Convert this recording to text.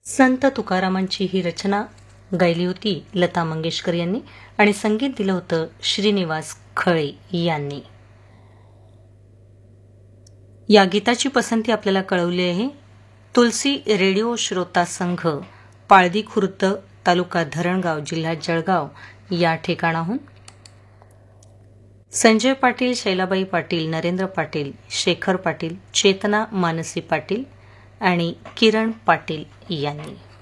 संत तुकारामांची ही रचना गायली होती लता मंगेशकर यांनी आणि संगीत दिलं होतं श्रीनिवास खळे यांनी. या गीताची पसंती आपल्याला कळवली आहे तुलसी रेडिओ श्रोता संघ, पाळदी खुर्द, तालुका धरणगाव, जिल्हा जळगाव या ठिकाणाहून. संजय पाटील, शैलाबाई पाटील, नरेंद्र पाटील, शेखर पाटील, चेतना मानसी पाटील आणि किरण पाटील यांनी.